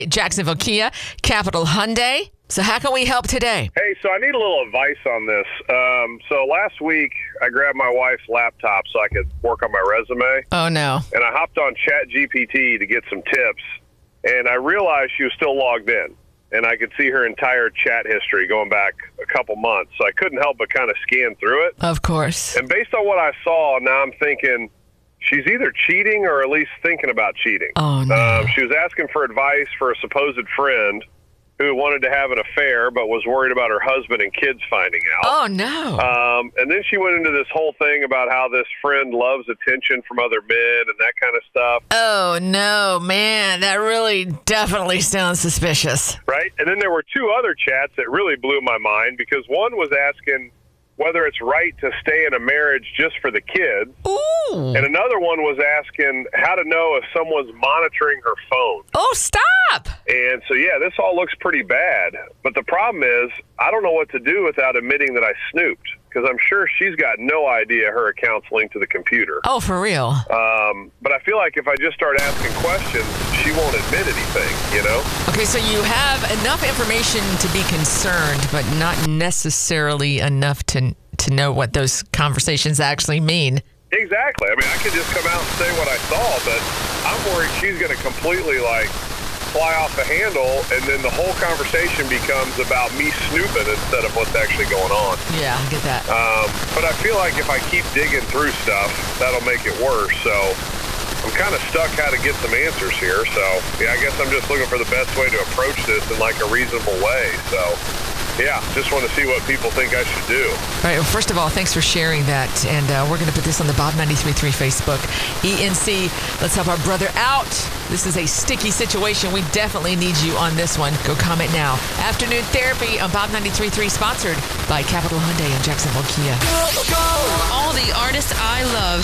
Jacksonville Kia, Capital Hyundai. So how can we help today? Hey, so I need a little advice on this. So last week, I grabbed my wife's laptop so I could work on my resume. Oh, no. And I hopped on ChatGPT to get some tips, and I realized she was still logged in. And I could see her entire chat history going back a couple months. So I couldn't help but kind of scan through it. Of course. And based on what I saw, now I'm thinking she's either cheating or at least thinking about cheating. Oh, no. She was asking for advice for a supposed friend who wanted to have an affair but was worried about her husband and kids finding out. Oh, no. And then she went into this whole thing about how this friend loves attention from other men and that kind of stuff. Oh, no, man. That really definitely sounds suspicious. Right? And then there were two other chats that really blew my mind, because one was asking whether it's right to stay in a marriage just for the kids. Ooh. And another one was asking how to know if someone's monitoring her phone. Oh, stop. And so, yeah, this all looks pretty bad. But the problem is, I don't know what to do without admitting that I snooped, because I'm sure she's got no idea her account's linked to the computer. Oh, for real? But I feel like if I just start asking questions, she won't admit anything, you know? Okay, so you have enough information to be concerned, but not necessarily enough to know what those conversations actually mean. Exactly. I mean, I could just come out and say what I saw, but I'm worried she's going to completely, fly off the handle, and then the whole conversation becomes about me snooping instead of what's actually going on. Yeah, I get that. But I feel like if I keep digging through stuff, that'll make it worse. So I'm kind of stuck how to get some answers here. So, yeah, I guess I'm just looking for the best way to approach this in, a reasonable way. So, yeah, just want to see what people think I should do. All right, well, first of all, thanks for sharing that. And we're going to put this on the Bob 93.3 Facebook. ENC, let's help our brother out. This is a sticky situation. We definitely need you on this one. Go comment now. Afternoon Therapy on Bob 93.3, sponsored by Capital Hyundai and Jacksonville Kia. All the artists I love.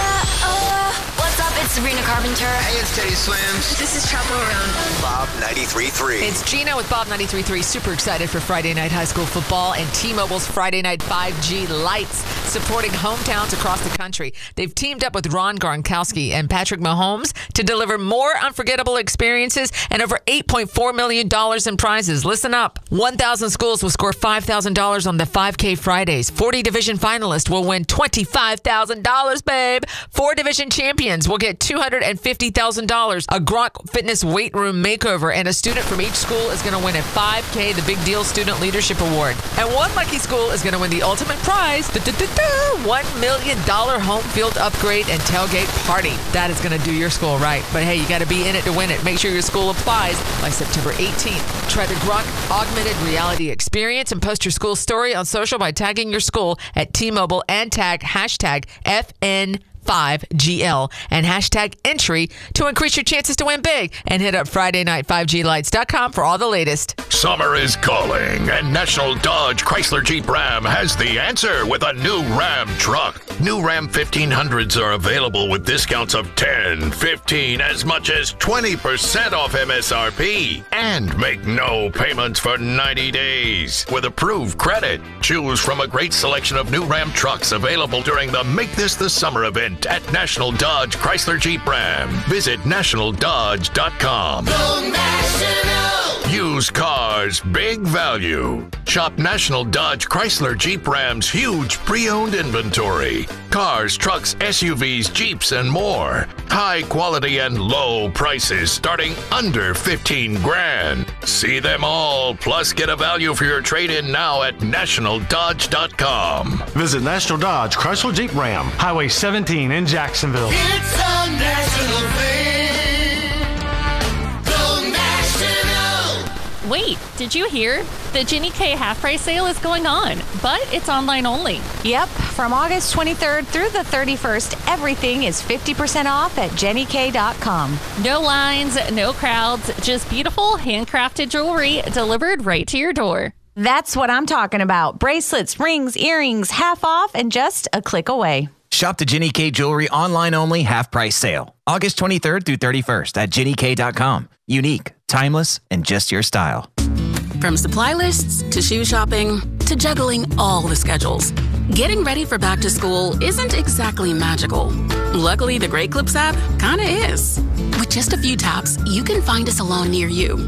What's up? It's Sabrina Carpenter. Hey, it's Teddy Swims. This is Trouble Around. Bob 93.3. It's Gina with Bob 93.3. Super excited for Friday night high school football and T-Mobile's Friday night 5G lights, supporting hometowns across the country. They've teamed up with Ron Gronkowski and Patrick Mahomes to deliver more unforgettable experiences and over $8.4 million in prizes. Listen up. 1,000 schools will score $5,000 on the 5K Fridays. 40 division finalists will win $25,000, babe. 4 division champions will get $250,000. A Gronk Fitness weight room makeover, and a student from each school is going to win a 5K The Big Deal Student Leadership Award. And one lucky school is going to win the ultimate prize, $1 million home field upgrade and tailgate party. That is going to do your school right. But hey, you got to be in it to win it. Make sure your school applies by September 18th. Try the Gronk augmented reality experience and post your school story on social by tagging your school at T-Mobile and tag hashtag FN5GL and hashtag entry to increase your chances to win big. And hit up FridayNight5GLights.com for all the latest. Summer is calling, and National Dodge Chrysler Jeep Ram has the answer with a new Ram truck. New Ram 1500s are available with discounts of 10, 15, as much as 20% off MSRP. And make no payments for 90 days with approved credit. Choose from a great selection of new Ram trucks available during the Make This the Summer event at National Dodge Chrysler Jeep Ram. Visit nationaldodge.com. Go National! Used cars, big value. Shop National Dodge Chrysler Jeep Ram's huge pre-owned inventory. Cars, trucks, SUVs, Jeeps, and more. High quality and low prices starting under $15,000. See them all, plus get a value for your trade-in now at nationaldodge.com. Visit National Dodge Chrysler Jeep Ram, Highway 17 in Jacksonville. It's a national thing. Go National! Wait, did you hear? The Jenny K half price sale is going on, but it's online only. Yep, from August 23rd through the 31st, everything is 50% off at jennyk.com. No lines, no crowds, just beautiful handcrafted jewelry delivered right to your door. That's what I'm talking about. Bracelets, rings, earrings, half off and just a click away. Shop the Jenny K Jewelry online only half price sale. August 23rd through 31st at jennyk.com. Unique, timeless, and just your style. From supply lists to shoe shopping to juggling all the schedules, getting ready for back to school isn't exactly magical. Luckily, the Great Clips app kinda is. With just a few taps, you can find a salon near you.